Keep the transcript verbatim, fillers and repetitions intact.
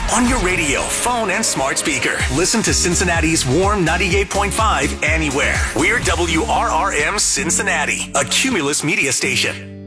On your radio, phone, and smart speaker. Listen to Cincinnati's Warm ninety-eight point five anywhere. We're W R R M Cincinnati, a Cumulus media station.